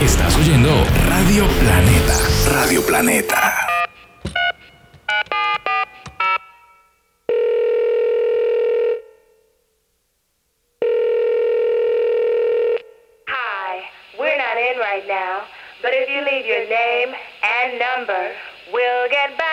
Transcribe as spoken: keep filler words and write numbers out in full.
Estás oyendo Radio Planeta. Radio Planeta. Hi, we're not in right now, but if you leave your name and number, we'll get back.